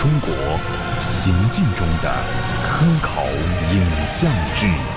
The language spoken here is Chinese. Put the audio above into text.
中国行进中的科考影像剧。